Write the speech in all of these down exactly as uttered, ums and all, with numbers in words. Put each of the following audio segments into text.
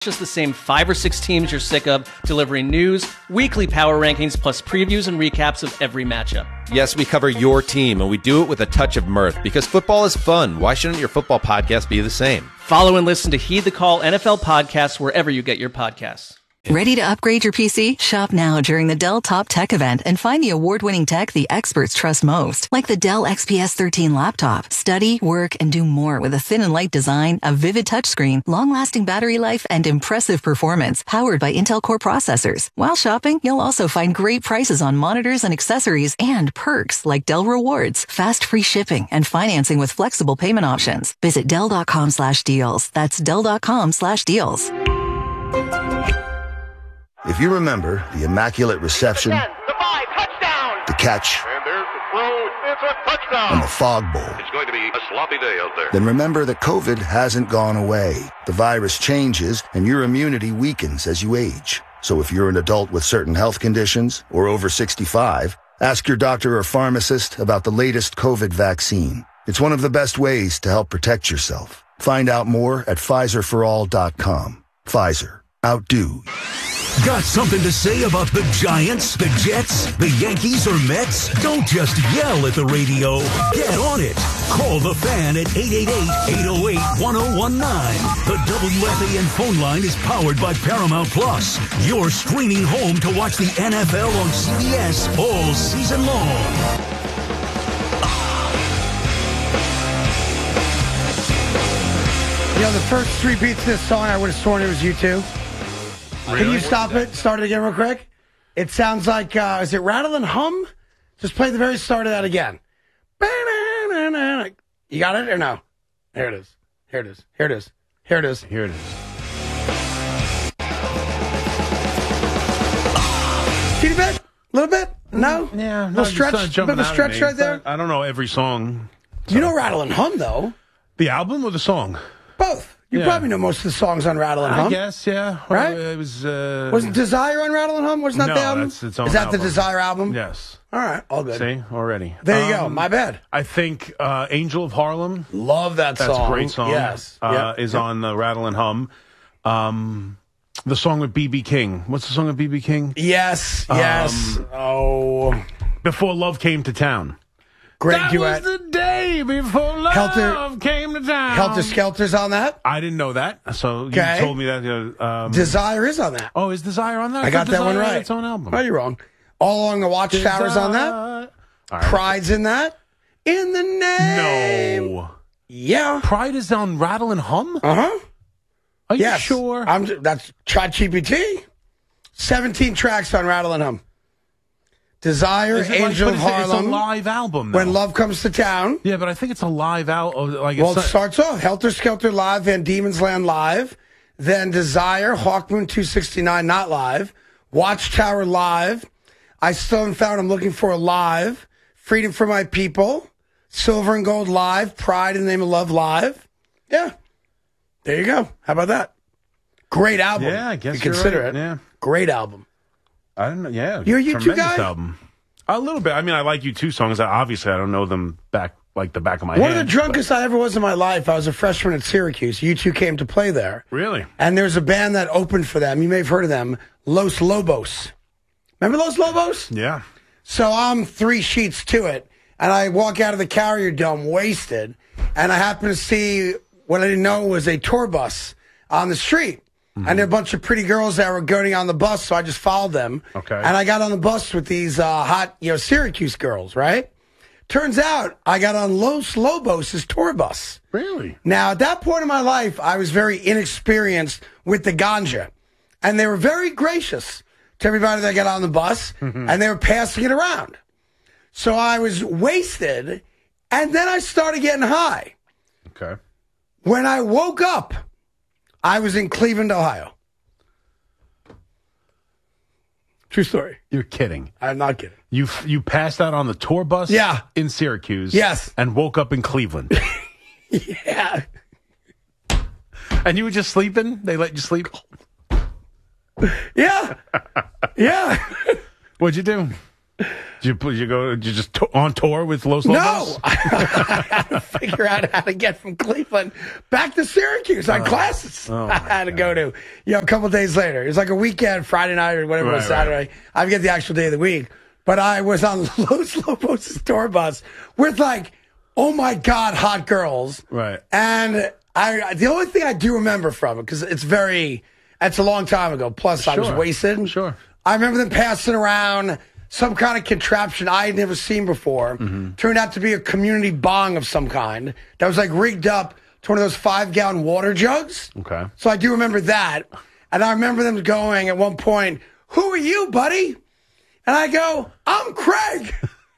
Just the same five or six teams you're sick of, delivering news, weekly power rankings, plus previews and recaps of every matchup. Yes, we cover your team, and we do it with a touch of mirth, because football is fun. Why shouldn't your football podcast be the same? Follow and listen to Heed the Call N F L podcast wherever you get your podcasts. Ready to upgrade your P C? Shop now during the Dell Top Tech event and find the award-winning tech the experts trust most, like the Dell X P S thirteen laptop. Study, work, and do more with a thin and light design, a vivid touchscreen, long-lasting battery life, and impressive performance, powered by Intel Core processors. While shopping, you'll also find great prices on monitors and accessories and perks like Dell Rewards, fast free shipping, and financing with flexible payment options. Visit Dell.com slash deals. That's Dell.com slash deals. If you remember the Immaculate Reception, the five, touchdown, the catch, and there's the throw, it's a touchdown, and the Fog Bowl, it's going to be a sloppy day out there. Then remember that COVID hasn't gone away. The virus changes, and your immunity weakens as you age. So if you're an adult with certain health conditions or over sixty-five, ask your doctor or pharmacist about the latest COVID vaccine. It's one of the best ways to help protect yourself. Find out more at Pfizer for all dot com. Pfizer. Outdo. Got something to say about the Giants, the Jets, the Yankees, or Mets? Don't just yell at the radio. Get on it. Call the Fan at eight eight eight, eight oh eight, one oh one nine. The W F A N phone line is powered by Paramount Plus. Your streaming home to watch the N F L on C B S all season long. You know, the first three beats of this song, I would have sworn it was U two. Really? Can you stop it? Start it again real quick. It sounds like, uh, is it Rattle and Hum? Just play the very start of that again. You got it or no? Here it is. Here it is. Here it is. Here it is. Here it is. Teeny bit? A little bit? No? Yeah. No stretch? A bit of a stretch right there? I don't know every song. So. You know Rattle and Hum, though. The album or the song? Both. You yeah. probably know most of the songs on Rattle and Hum. I guess, yeah. Right? It was. Uh, Wasn't Desire on Rattle and Hum? Wasn't that no, the album? That's its own Is that album. the Desire album? Yes. All right, all good. See, already. There you um, go. My bad. I think uh, Angel of Harlem. Love that that's song. That's a great song. Yes. Uh, yep. Is yep. on the Rattle and Hum. Um, the song with B B King. What's the song with B B King? Yes, yes. Um, oh. Before Love Came to Town. Great that duet. was the day before love Helter, came to town. Helter Skelter's on that? I didn't know that. So okay. You told me that. You know, um, Desire is on that. Oh, is Desire on that? I, I got that Desire one right. Its own album. Oh, you're wrong. All Along the Watchtower's on that. Right. Pride's in that. In the name. No. Yeah. Pride is on Rattle and Hum? Uh-huh. Are you yes. sure? I'm, that's ChatGPT. seventeen tracks on Rattle and Hum. Desire, Angel like, of Harlem. It's a live album, though. When Love Comes to Town. Yeah, but I think it's a live album. Like well, it's it starts off Helter Skelter live, Van Diemen's Land live, then Desire, Hawkmoon two sixty-nine not live, Watchtower live, I Still Haven't Found I'm Looking For a live, Freedom for My People, Silver and Gold live, Pride in the Name of Love live. Yeah, there you go. How about that? Great album. Yeah, I guess you you're consider right. it. Yeah, great album. I don't know. Yeah, you're a U two guy. Album. A little bit. I mean, I like U two songs. Obviously, I don't know them back like the back of my One hand. of the drunkest but... I ever was in my life. I was a freshman at Syracuse. U two came to play there. Really? And there's a band that opened for them. You may have heard of them, Los Lobos. Remember Los Lobos? Yeah. So I'm three sheets to it, and I walk out of the Carrier Dome wasted, and I happen to see what I didn't know was a tour bus on the street. Mm-hmm. And there were a bunch of pretty girls that were going on the bus, so I just followed them. Okay. And I got on the bus with these uh, hot, you know, Syracuse girls, right? Turns out I got on Los Lobos' tour bus. Really? Now, at that point in my life, I was very inexperienced with the ganja. And they were very gracious to everybody that got on the bus, mm-hmm. and they were passing it around. So I was wasted, and then I started getting high. Okay. When I woke up, I was in Cleveland, Ohio. True story. You're kidding. I'm not kidding. You you passed out on the tour bus yeah. in Syracuse. Yes. And woke up in Cleveland. Yeah. And you were just sleeping? They let you sleep? Yeah. Yeah. What'd you do? Did you, did you go? Did you just to, on tour with Los No, Lobos? I had to figure out how to get from Cleveland back to Syracuse. I had Oh. classes Oh, I had to go to. You know, a couple days later. It was like a weekend, Friday night or whatever it was, Right, right. Saturday. I forget the actual day of the week. But I was on Los Lobos' tour bus with like, oh my God, hot girls. Right. And I, the only thing I do remember from it, because it's very, it's a long time ago. Plus, I was Sure. wasted. Sure. I remember them passing around some kind of contraption I had never seen before. Mm-hmm. Turned out to be a community bong of some kind that was like rigged up to one of those five gallon water jugs. Okay. So I do remember that. And I remember them going at one point, "Who are you, buddy?" And I go, "I'm Craig."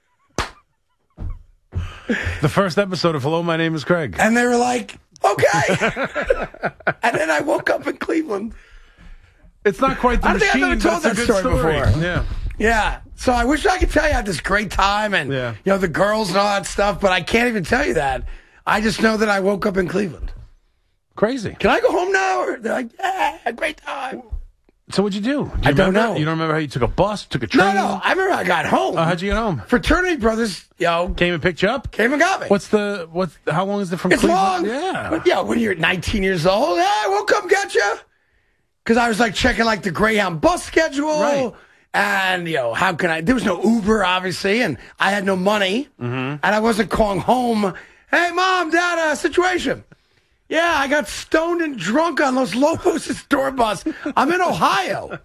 The first episode of Hello, My Name is Craig. And they were like, "Okay." And then I woke up in Cleveland. It's not quite the I don't think I've machine, ever told but it's a that good story story. before. Yeah. Yeah. So I wish I could tell you I had this great time and, Yeah. you know, the girls and all that stuff, but I can't even tell you that. I just know that I woke up in Cleveland. Crazy. Can I go home now? Or they're like, yeah, great time. So what'd you do? do you I don't remember? know. You don't remember how you took a bus, took a train? No, no. I remember I got home. Oh, how'd you get home? Fraternity brothers, yo, Came and picked you up? came and got me. What's the, what's, how long is it from It's Cleveland? long. Yeah. But yeah, when you're nineteen years old, yeah, I woke up, got you. Because I was like checking like the Greyhound bus schedule. Right. And, you know, how can I? There was no Uber, obviously, and I had no money. Mm-hmm. And I wasn't calling home, "Hey, Mom, Dad, uh, situation." Yeah, I got stoned and drunk on Los Lobos' tour bus. I'm in Ohio.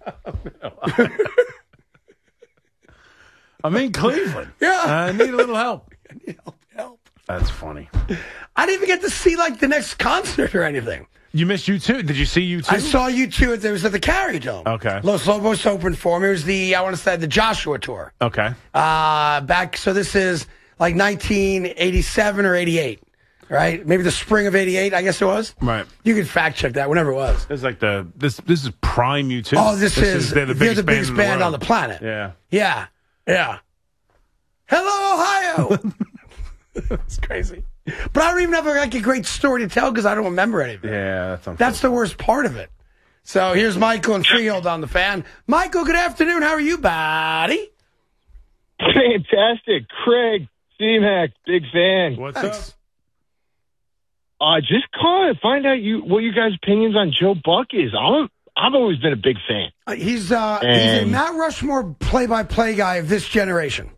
I'm in Cleveland. Yeah. I need a little help. Help, help. That's funny. I didn't even get to see like the next concert or anything. You missed you too. Did you see you too? I saw you two. It was at the Carry Dome. Okay. Los Lobos opened for me. It was the, I want to say, the Joshua tour. Okay. Uh, back, so this is like nineteen eighty-seven or eighty-eight, right? Maybe the spring of eighty-eight, I guess it was. Right. You can fact check that, whenever it was. This is like the this this is prime U two. Oh, this, is, they're the biggest, they're the biggest band, band, in the on the world. planet. Yeah. Yeah. Yeah. Hello, Ohio. It's crazy. But I don't even have like a great story to tell because I don't remember anything. Yeah, that's unfortunate. That's the worst part of it. So here's Michael and Freehold on the fan. Michael, good afternoon. How are you, buddy? Fantastic. Craig, C-Mac, big fan. What's Thanks. up? Uh, just calling to find out you what you guys' opinions on Joe Buck is. I'm, I've always been a big fan. Uh, he's uh, he's a And- Mount Rushmore play-by-play guy of this generation.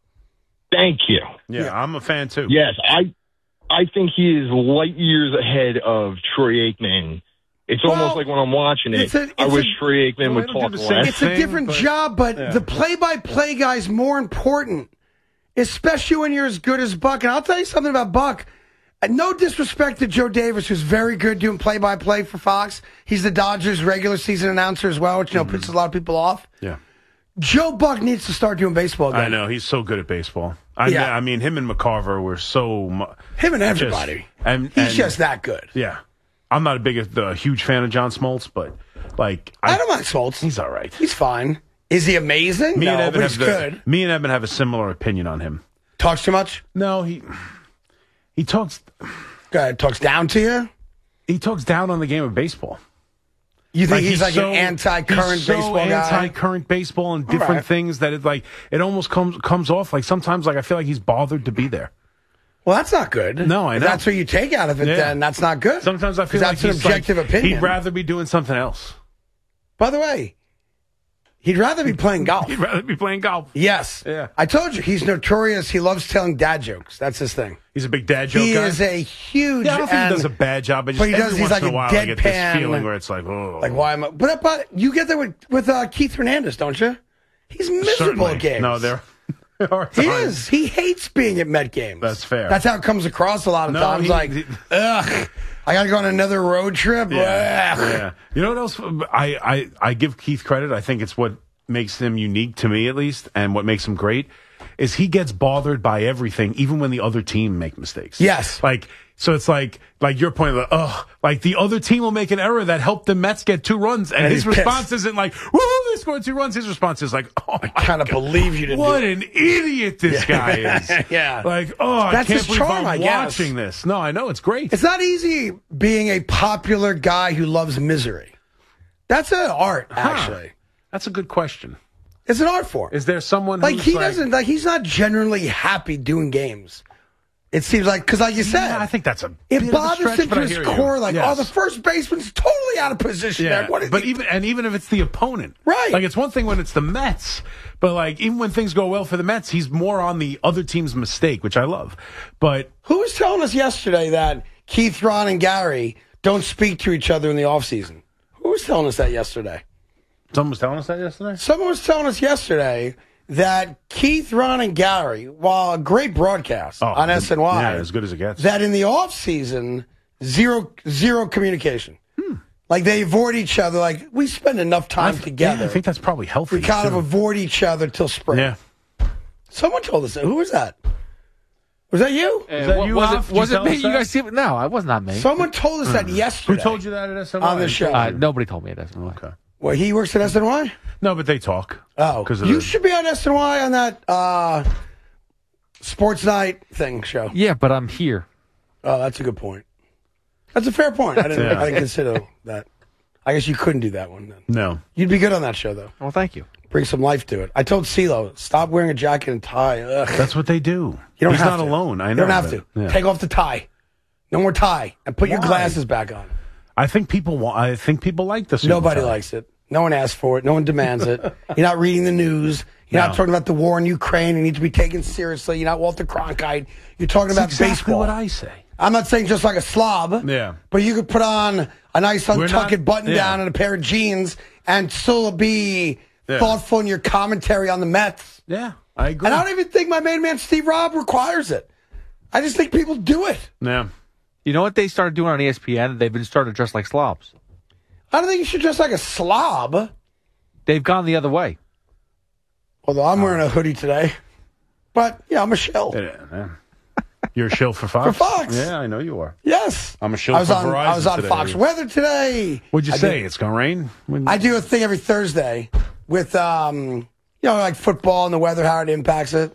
Thank you. Yeah, Yeah. I'm a fan too. Yes, I I think he is light years ahead of Troy Aikman. It's Well, almost like when I'm watching it, it's a- I it's wish a- Troy Aikman Well, would they don't talk do the same less. It's a thing, different but- job, but yeah. the play-by-play guy is more important, especially when you're as good as Buck. And I'll tell you something about Buck. Uh, No disrespect to Joe Davis, who's very good doing play-by-play for Fox. He's the Dodgers' regular season announcer as well, which you know pisses a lot of people off. Yeah. Joe Buck needs to start doing baseball again. I know he's so good at baseball. I, Yeah. I mean, him and McCarver were so. Mu- Him and just- everybody. and, He's and- just that good. Yeah, I'm not a big, a huge fan of John Smoltz, but like I, don't mind Schultz. He's all right. He's fine. Is he amazing? Me no, and Evan but he's have the- good. Me and Evan have a similar opinion on him. Talks too much? No, he he talks Go ahead. Talks down to you? he talks down on the game of baseball. You think he's, like so- an anti-current he's so baseball guy? anti-current baseball and different right. things that it like it almost comes comes off like sometimes like I feel like he's bothered to be there. Well, that's not good. No, I If know. that's what you take out of it, Yeah. then that's not good. Sometimes I feel 'Cause like that's an he's objective like, opinion. He'd rather be doing something else. By the way, he'd rather be playing golf. He'd rather be playing golf. Yes. Yeah. I told you, he's notorious. He loves telling dad jokes. That's his thing. He's a big dad joke He guy. is a huge... yeah, I don't think and- he does a bad job. But, just but he does- every he's once like in a a while I get this deadpan- feeling where it's like, oh, Like, why am I... But, but you get that with, with uh, Keith Hernandez, don't you? He's miserable certainly. at games. No, there are He times. is. He hates being at Met games. That's fair. That's how it comes across a lot of No, times. he- like, he- ugh, I got to go on another road trip. Yeah, Ugh. yeah. You know what else? I, I, I give Keith credit. I think it's what makes him unique to me, at least, and what makes him great is he gets bothered by everything, even when the other team make mistakes. Yes. Like, so it's like, like your point, like, oh, like the other team will make an error that helped the Mets get two runs, and, And his he's response pissed. isn't like, woo, they scored two runs. His response is like, oh, I kind of believe you to what do an idiot this guy is. Yeah. Like, oh, I That's can't his believe charm, I I'm guess. watching this. No, I know, it's great. It's not easy being a popular guy who loves misery. That's an art, actually. That's a good question. It's an art form. Is there someone like who's he like, doesn't like he's not generally happy doing games. It seems like because, like you said, Yeah, I think that's a it bit bothers of a stretch, him but to I his hear you. core. Like, Yes. oh, the first baseman's totally out of position. Yeah, there. What is but he? even and even if it's the opponent, Right. Like it's one thing when it's the Mets, but like even when things go well for the Mets, he's more on the other team's mistake, which I love. But Who was telling us yesterday that Keith, Ron, and Gary don't speak to each other in the offseason? Who was telling us that yesterday? someone was telling us that yesterday. Someone was telling us yesterday that Keith, Ron, and Gary, while a great broadcast Oh, on S N Y, yeah, as good as it gets. that in the offseason, zero zero communication. Hmm. Like they avoid each other. Like we spend enough time I, together. Yeah, I think that's probably healthy. we kind too. of avoid each other till spring. Yeah. Someone told us that. Who was that? Was that you? Is that Uh, you, was Alf? it, Did you was it tell me? us You that? guys see it? No, it was not me. Someone told us that yesterday. Who told you that at S N Y? On the show. Uh, nobody told me that. Okay. Well, he works at S N Y? No, but they talk. Oh. because You should be on S N Y on that uh, sports night thing show. Yeah, but I'm here. Oh, that's a good point. That's a fair point. I didn't, Yeah. I didn't consider that. I guess you couldn't do that one then. No. You'd be good on that show, though. Well, thank you. Bring some life to it. I told CeeLo, stop wearing a jacket and tie. Ugh. That's what they do. You don't He's have not to. alone. I You know. don't have but- to. yeah. Take off the tie. No more tie. And put your Why? glasses back on. I think people want. I think people like the suit and Nobody tie. likes it. No one asks for it. No one demands it. You're not reading the news. You're No. not talking about the war in Ukraine. You need to be taken seriously. You're not Walter Cronkite. You're talking That's about exactly baseball. what I say. I'm not saying just like a slob. Yeah. But you could put on a nice We're untucked not- button yeah. down and a pair of jeans and still be Yeah. thoughtful in your commentary on the Mets. Yeah, I agree. And I don't even think my main man Steve Robb requires it. I just think people do it. Yeah. You know what they started doing on E S P N? They've been started dressed like slobs. I don't think you should dress like a slob. They've gone the other way. Although I'm wearing a hoodie today. But, yeah, I'm a shill. Yeah, yeah. You're a shill for Fox? For Fox. Yeah, I know you are. Yes. I'm a shill I was for on, Verizon I was on today. Fox Weather today. What'd you I say? did- It's going to rain? When- I do a thing every Thursday with, um, you know, like football and the weather, how it impacts it.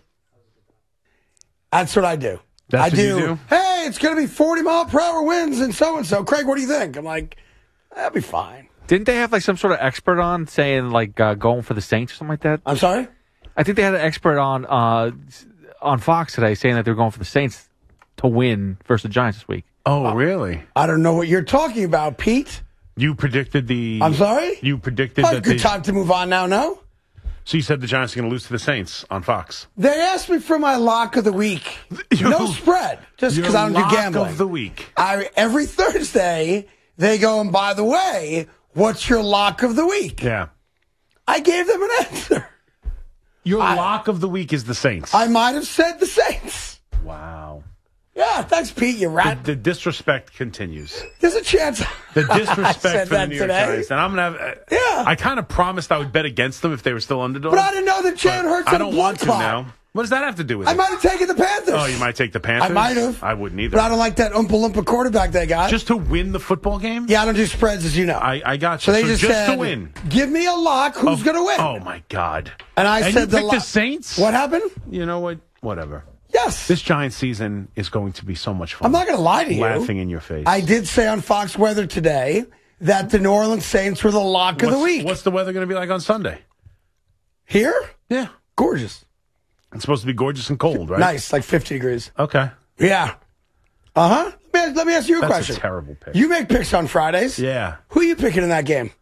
That's what I do. That's I what do, you do? Hey, it's going to be forty mile per hour winds and so and so. Craig, what do you think? I'm like, that'll be fine. Didn't they have like some sort of expert on saying like uh, going for the Saints or something like that? I'm sorry? I think they had an expert on uh, on Fox today saying that they're going for the Saints to win versus the Giants this week. Oh, really? I don't know what you're talking about, Pete. You predicted the... I'm sorry? You predicted Probably a that good they... time to move on now, no? So you said the Giants are going to lose to the Saints on Fox. They asked me for my lock of the week. Your- no spread, just because Your I don't do lock gambling. of the week. I, every Thursday, they go, and by the way, what's your lock of the week? Yeah. I gave them an answer. Your I- lock of the week is the Saints. I might have said the Saints. Wow. Yeah, thanks, Pete, you The, rat. the disrespect continues. There's a chance. The I disrespect said for the that New York today. Giants. And I'm going to have... Yeah. I kind of promised I would bet against them if they were still underdogs. But I didn't know that Jalen But Hurts I had a don't blood want to clot. now. What does that have to do with I it? might have taken the Panthers. Oh, you might take the Panthers? I might have. I wouldn't either. But I don't like that Oompa Loompa quarterback they got. Just to win the football game? yeah, I don't do spreads, as you know. I, I got you. so they just, just said, to win. give me a lock. Who's Oh, going to win? Oh, my God. And I and said you the picked lo- the Saints? What happened? You know what? Whatever. Yes. This Giants season is going to be so much fun. I'm not going to lie to you. Laughing in your face. I did say on Fox Weather today that the New Orleans Saints were the lock what's, of the week. What's the weather going to be like on Sunday? Here? Yeah. Gorgeous. It's supposed to be gorgeous and cold, right? Nice, like fifty degrees. Okay. Yeah. Uh-huh. Let me, let me ask you a That's question. a terrible pick. You make picks on Fridays. Yeah. Who are you picking in that game?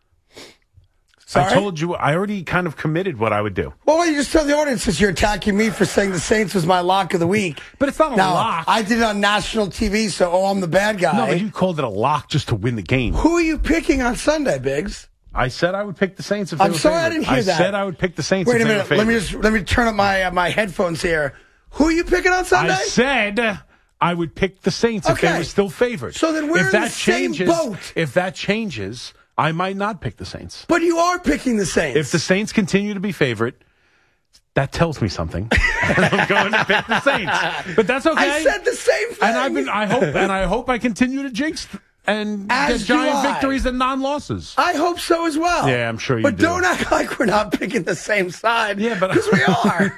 Sorry? I told you, I already kind of committed what I would do. Well, why don't you just tell the audience since you're attacking me for saying the Saints was my lock of the week. But it's not a now, lock. I did it on national T V, so oh, I'm the bad guy. No, but you called it a lock just to win the game. Who are you picking on Sunday, Biggs? I said I would pick the Saints if they I'm were sorry I favored. didn't hear I that. said I would pick the Saints Wait if a they minute. were Let me favored. just let me turn up my uh, my headphones here. Who are you picking on Sunday? I said I would pick the Saints if they Okay. were still favored. So then we're if in that the same changes, boat. If that changes, I might not pick the Saints. But you are picking the Saints. If the Saints continue to be favored, that tells me something. I'm going to pick the Saints. But that's okay. I said the same thing. And I've been I hope and I hope I continue to jinx and As get giant do I. victories and non-losses. I hope so as well. Yeah, I'm sure you but do. But don't act like we're not picking the same side. Yeah, but because we are.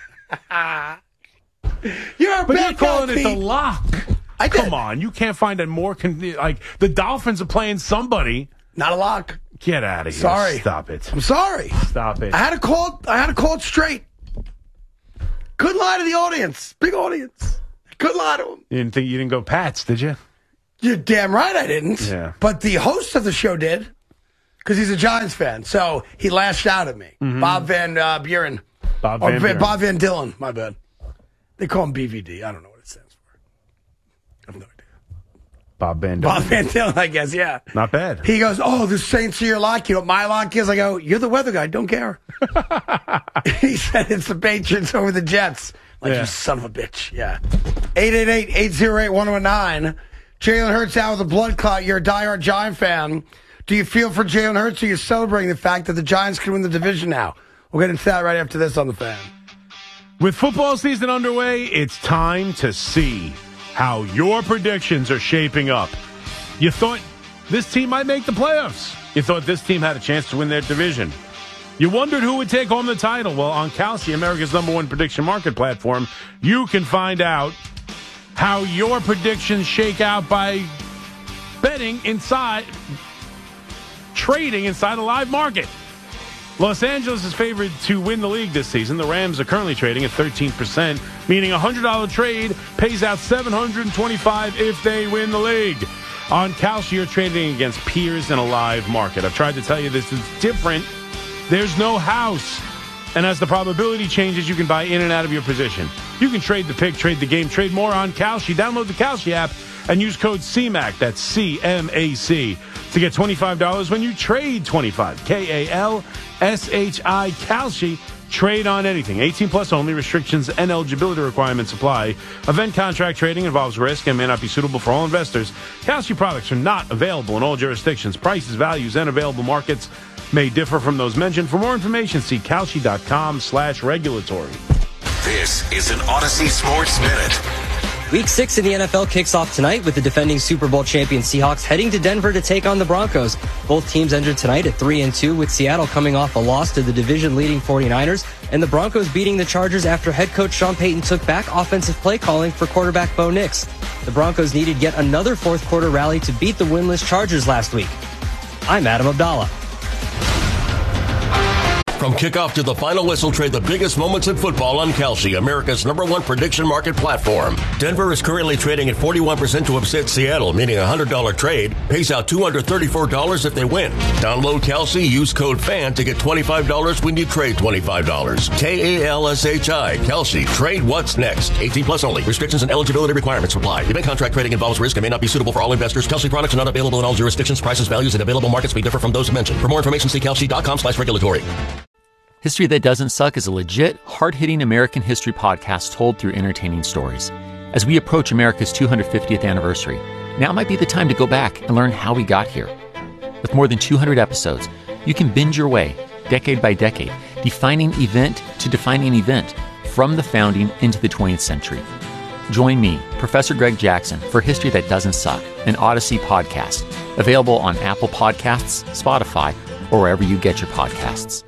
You're a But bad you're calling guy, it the Pete. lock. I did. Come on, you can't find a more con- like the Dolphins are playing somebody. Not a lock. Get out of here. Sorry. Stop it. I'm sorry. Stop it. I had to call it, I had to call it straight. Couldn't lie to the audience. Big audience. Couldn't lie to them. You didn't think you didn't go Pats, did you? You're damn right I didn't. Yeah. But the host of the show did, because he's a Giants fan. So he lashed out at me. Mm-hmm. Bob Van uh, Buren. Bob or Van Va- Buren. Bob Van Dillen. My bad. They call him B V D. I don't know what it stands for. I have no idea. Bob Van Dillen. Bob Van Dillen, I guess, yeah. Not bad. He goes, oh, the Saints are your lock. You know what my lock is? I go, you're the weather guy. Don't care. He said it's the Patriots over the Jets. Like, Yeah. you son of a bitch. Yeah. eight eight eight, eight oh eight, one oh nine. Jalen Hurts out with a blood clot. You're a diehard Giant fan. Do you feel for Jalen Hurts, or you're celebrating the fact that the Giants can win the division now? We'll get into that right after this on The Fan. With football season underway, it's time to see how your predictions are shaping up. You thought this team might make the playoffs. You thought this team had a chance to win their division. You wondered who would take home the title. Well, on Kalshi, America's number one prediction market platform, you can find out how your predictions shake out by betting inside, trading inside a live market. Los Angeles is favored to win the league this season. The Rams are currently trading at thirteen percent, meaning a one hundred dollars trade pays out seven hundred twenty-five dollars if they win the league. On Kalshi, you're trading against peers in a live market. I've tried to tell you this is different. There's no house. And as the probability changes, you can buy in and out of your position. You can trade the pick, trade the game, trade more on Kalshi. Download the Kalshi app and use code C M A C, that's C M A C, to get twenty-five dollars when you trade twenty-five. K A L S H I, Kalshi. Trade on anything. eighteen plus only. Restrictions and eligibility requirements apply. Event contract trading involves risk and may not be suitable for all investors. Kalshi products are not available in all jurisdictions. Prices, values, and available markets may differ from those mentioned. For more information, see Kalshi.com slash regulatory. This is an Odyssey Sports Minute. Week six in the N F L kicks off tonight with the defending Super Bowl champion Seahawks heading to Denver to take on the Broncos. Both teams entered tonight at three and two, with Seattle coming off a loss to the division-leading forty-niners, and the Broncos beating the Chargers after head coach Sean Payton took back offensive play calling for quarterback Bo Nix. The Broncos needed yet another fourth-quarter rally to beat the winless Chargers last week. I'm Adam Abdallah. From kickoff to the final whistle, trade the biggest moments in football on Kalshi, America's number one prediction market platform. Denver is currently trading at forty-one percent to upset Seattle, meaning a one hundred dollars trade pays out two hundred thirty-four dollars if they win. Download Kalshi, use code FAN to get twenty-five dollars when you trade twenty-five dollars. K A L S H I, Kalshi. Trade what's next. eighteen plus only. Restrictions and eligibility requirements apply. Event contract trading involves risk and may not be suitable for all investors. Kalshi products are not available in all jurisdictions. Prices, values, and available markets may differ from those mentioned. For more information, see Kalshi.com slash regulatory. History That Doesn't Suck is a legit, hard-hitting American history podcast told through entertaining stories. As we approach America's two hundred fiftieth anniversary, now might be the time to go back and learn how we got here. With more than two hundred episodes, you can binge your way, decade by decade, defining event to defining event, from the founding into the twentieth century. Join me, Professor Greg Jackson, for History That Doesn't Suck, an Odyssey podcast, available on Apple Podcasts, Spotify, or wherever you get your podcasts.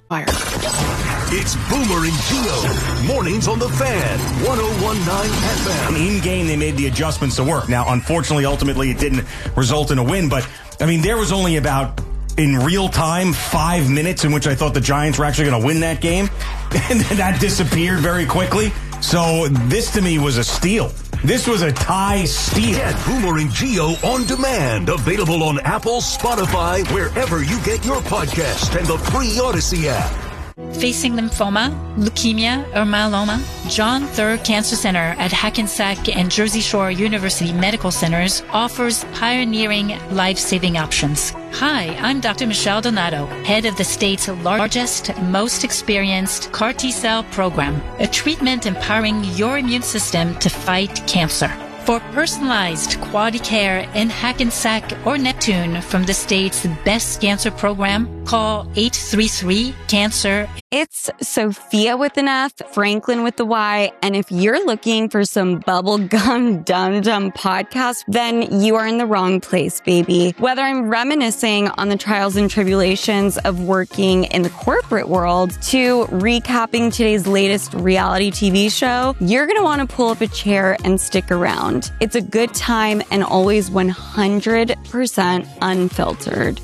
It's Boomer and Gio. Mornings on the Fan. one oh one point nine F M. In game, they made the adjustments to work. Now, unfortunately, ultimately, it didn't result in a win. But, I mean, there was only about, in real time, five minutes in which I thought the Giants were actually going to win that game. And then that disappeared very quickly. So this, to me, was a steal. This was a tie steal. Get Boomer and Gio on demand. Available on Apple, Spotify, wherever you get your podcast, and the free Odyssey app. Facing lymphoma, leukemia, or myeloma, John Thurr Cancer Center at Hackensack and Jersey Shore University Medical Centers offers pioneering life-saving options. Hi, I'm Doctor Michelle Donato, head of the state's largest, most experienced C A R T-cell program, a treatment empowering your immune system to fight cancer. For personalized quality care in Hackensack or Neptune from the state's best cancer program, call eight three three, cancer. It's Sophia with an F, Franklin with the Y, and if you're looking for some bubblegum dum-dum podcast, then you are in the wrong place, baby. Whether I'm reminiscing on the trials and tribulations of working in the corporate world to recapping today's latest reality T V show, you're going to want to pull up a chair and stick around. It's a good time and always one hundred percent unfiltered.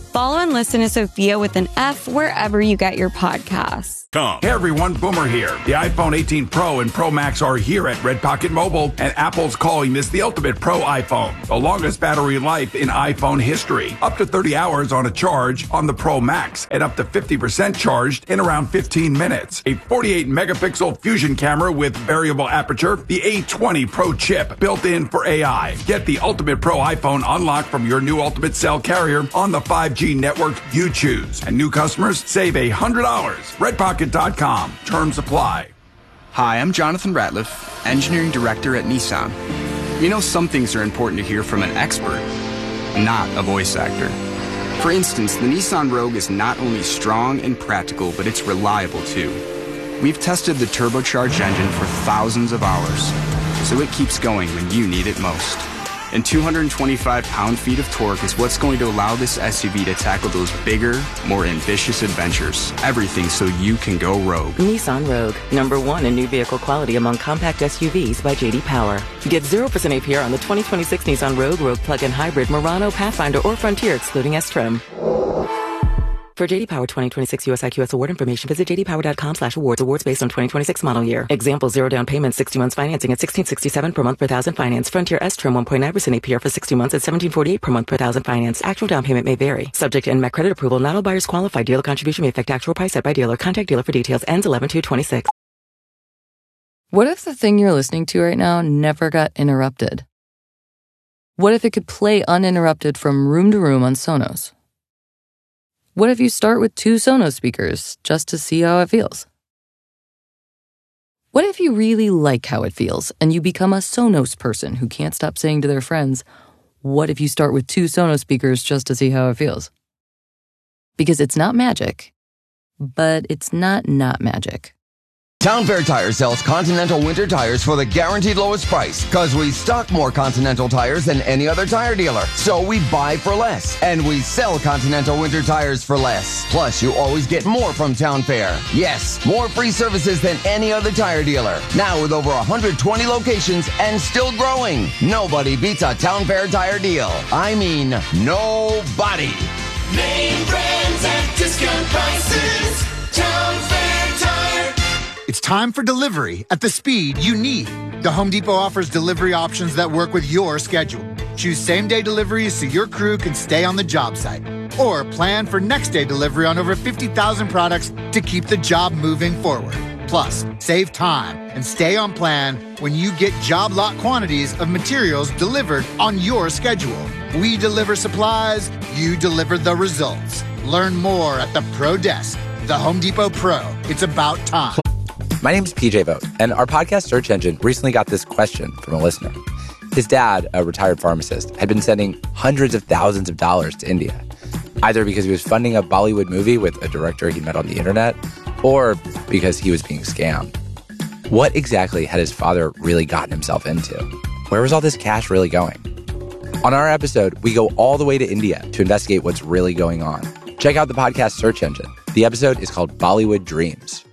Follow and listen to Sophia with an F wherever you get your podcasts. Hey everyone, Boomer here. The iPhone eighteen Pro and Pro Max are here at Red Pocket Mobile, and Apple's calling this the ultimate Pro iPhone. The longest battery life in iPhone history. Up to thirty hours on a charge on the Pro Max, and up to fifty percent charged in around fifteen minutes. A forty-eight megapixel fusion camera with variable aperture. The A twenty Pro chip built in for A I. Get the ultimate Pro iPhone unlocked from your new Ultimate Cell carrier on the five G network you choose. And new customers save one hundred dollars. Red Pocket dot com. Terms apply. Hi, I'm Jonathan Ratliff, Engineering Director at Nissan. You know, some things are important to hear from an expert, not a voice actor. For instance, the Nissan Rogue is not only strong and practical, but it's reliable too. We've tested the turbocharged engine for thousands of hours, so it keeps going when you need it most. And two hundred twenty-five pound-feet of torque is what's going to allow this S U V to tackle those bigger, more ambitious adventures. Everything so you can go rogue. Nissan Rogue, number one in new vehicle quality among compact S U Vs by J D Power. Get zero percent A P R on the twenty twenty-six Nissan Rogue, Rogue Plug-in Hybrid, Murano, Pathfinder, or Frontier, excluding S-Trim. For J D Power twenty twenty-six U S I Q S award information, visit j d power dot com slash awards. Awards based on twenty twenty-six model year. Example, zero down payment, sixty months financing at sixteen sixty-seven per month per thousand finance. Frontier S-Trim one point nine percent A P R for sixty months at seventeen forty-eight per month per thousand finance. Actual down payment may vary. Subject to N M A C credit approval. Not all buyers qualify. Dealer contribution may affect actual price set by dealer. Contact dealer for details. Ends eleven two twenty-six. What if the thing you're listening to right now never got interrupted? What if it could play uninterrupted from room to room on Sonos? What if you start with two Sonos speakers just to see how it feels? What if you really like how it feels and you become a Sonos person who can't stop saying to their friends, what if you start with two Sonos speakers just to see how it feels? Because it's not magic, but it's not not magic. Town Fair Tire sells Continental winter tires for the guaranteed lowest price because we stock more Continental tires than any other tire dealer. So we buy for less and we sell Continental winter tires for less. Plus, you always get more from Town Fair. Yes, more free services than any other tire dealer. Now with over one hundred twenty locations and still growing. Nobody beats a Town Fair tire deal. I mean, nobody. Name brands at discount prices. Town Fair Tire. It's time for delivery at the speed you need. The Home Depot offers delivery options that work with your schedule. Choose same-day deliveries so your crew can stay on the job site. Or plan for next-day delivery on over fifty thousand products to keep the job moving forward. Plus, save time and stay on plan when you get job lot quantities of materials delivered on your schedule. We deliver supplies, you deliver the results. Learn more at the Pro Desk. The Home Depot Pro. It's about time. My name is P J Vogt, and our podcast search engine recently got this question from a listener. His dad, a retired pharmacist, had been sending hundreds of thousands of dollars to India, either because he was funding a Bollywood movie with a director he met on the internet, or because he was being scammed. What exactly had his father really gotten himself into? Where was all this cash really going? On our episode, we go all the way to India to investigate what's really going on. Check out the podcast search engine. The episode is called Bollywood Dreams.